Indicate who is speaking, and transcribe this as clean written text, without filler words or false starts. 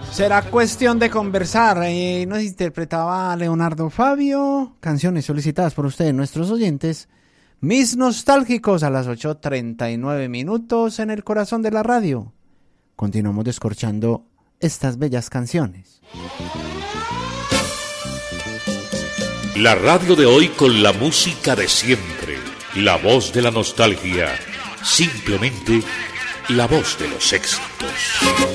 Speaker 1: Será cuestión de conversar. Nos interpretaba Leonardo Fabio, canciones solicitadas por ustedes, nuestros oyentes. Mis nostálgicos a las 8:39 minutos en el corazón de la radio. Continuamos descorchando estas bellas canciones.
Speaker 2: La radio de hoy con la música de siempre. La voz de la nostalgia. Simplemente la voz de los éxitos.